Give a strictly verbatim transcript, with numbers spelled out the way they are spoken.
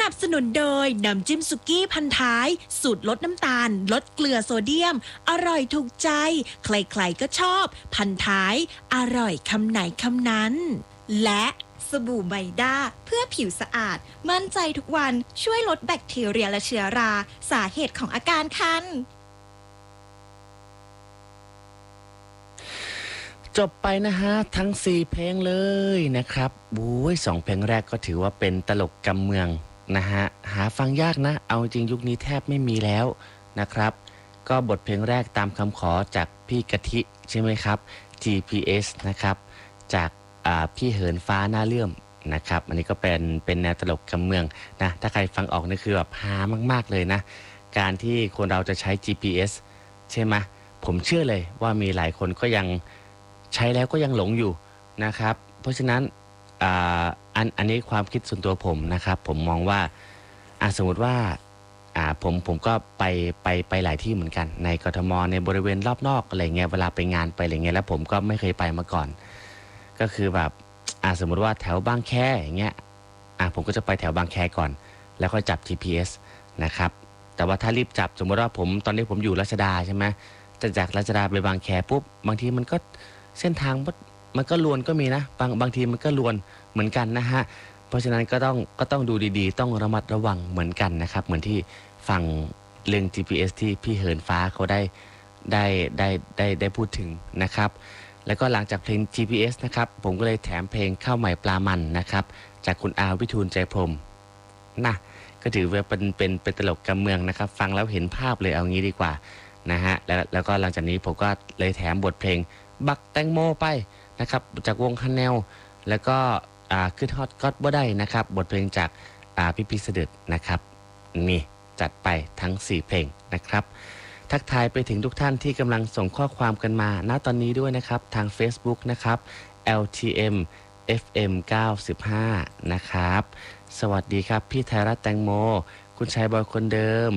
นับสนุนโดยน้ำจิ้มสุกี้พันท้ายสูตรลดน้ำตาลลดเกลือโซเดียมอร่อยถูกใจใครๆก็ชอบพันท้ายอร่อยคำไหนคำนั้นและสบู่ไบด้าเพื่อผิวสะอาดมั่นใจทุกวันช่วยลดแบคทีเรียและเชื้อราสาเหตุของอาการคันจบไปนะฮะทั้งสี่เพลงเลยนะครับบุ้ยสองเพลงแรกก็ถือว่าเป็นตลกกำเมืองนะฮะหาฟังยากนะเอาจริงยุคนี้แทบไม่มีแล้วนะครับก็บทเพลงแรกตามคำขอจากพี่กะทิใช่ไหมครับ จี พี เอส นะครับจากพี่เหินฟ้าหน้าเลื่อมนะครับอันนี้ก็เป็นเป็นแนวตลกกำเมืองนะถ้าใครฟังออกนี่คือแบบฮามากๆเลยนะการที่คนเราจะใช้ จี พี เอส ใช่ไหมผมเชื่อเลยว่ามีหลายคนก็ยังใช้แล้วก็ยังหลงอยู่นะครับเพราะฉะนั้นอ่าอันอันนี้ความคิดส่วนตัวผมนะครับผมมองว่าอ่าสมมติว่าอ่าผมผมก็ไปไปไปหลายที่เหมือนกันในกทมในบริเวณรอบนอกอะไรเงี้ยเวลาไปงานไปอะไรเงี้ยแล้วผมก็ไม่เคยไปมาก่อนก็คือแบบอ่าสมมติว่าแถวบางแคอย่างเงี้ยอ่าผมก็จะไปแถวบางแคก่อนแล้วค่อยจับ จี พี เอส นะครับแต่ว่าถ้ารีบจับสมมติว่าผมตอนนี้ผมอยู่รัชดาใช่ไหมจะจากรัชดาไปบางแคปุ๊บบางทีมันก็เส้นทางมันก็ลวนก็มีนะบางบางทีมันก็ลวนเหมือนกันนะฮะเพราะฉะนั้นก็ต้องก็ต้องดูดีๆต้องระมัดระวังเหมือนกันนะครับเหมือนที่ฟังเรื่อง จี พี เอส ที่พี่เหินฟ้าเขาได้ได้ได้ได้ได้พูดถึงนะครับแล้วก็หลังจากเพลง จี พี เอส นะครับผมก็เลยแถมเพลงข้าวใหม่ปลามันนะครับจากคุณอาวิทูลใจพรหมนะก็ถือว่าเป็นเป็นเป็นตลกกำเมืองนะครับฟังแล้วเห็นภาพเลยเอางี้ดีกว่านะฮะแล้วแล้วก็หลังจากนี้ผมก็เลยแถมบทเพลงบักแตงโมไปนะครับจากวงฮันแนลแล้วก็อ่าขึ้นฮอตก็อดบ่ได้นะครับบทเพลงจากอ่าพี่พี่เสด็จนะครับนี่จัดไปทั้งสี่เพลงนะครับทักทายไปถึงทุกท่านที่กำลังส่งข้อความกันมาณตอนนี้ด้วยนะครับทาง Facebook นะครับ แอล ที เอ็ม เอฟ เอ็ม เก้าสิบห้า นะครับสวัสดีครับพี่ไทยรัฐแตงโมคุณชายบอยคนเดิม